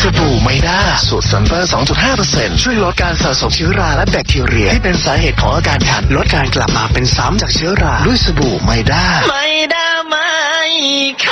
บู่ไมด้าสูตรซัลเฟอร์ 2.5% ช่วยลดการสะสมเชื้อราและแบคทีเรียที่เป็นสาเหตุของอาการคันลดการกลับมาเป็นซ้ำจากเชื้อราด้วยสบู่ไมด้าไม่